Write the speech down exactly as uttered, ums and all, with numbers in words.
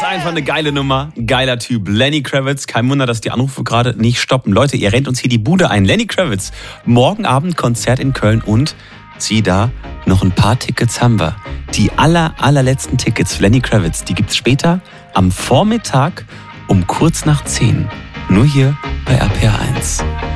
einfach eine geile Nummer. Geiler Typ. Lenny Kravitz. Kein Wunder, dass die Anrufe gerade nicht stoppen. Leute, ihr rennt uns hier die Bude ein. Lenny Kravitz. Morgen Abend Konzert in Köln und sieh da, noch ein paar Tickets haben wir. Die aller, allerletzten Tickets für Lenny Kravitz, die gibt's später am Vormittag um kurz nach zehn. Nur hier bei R P R eins.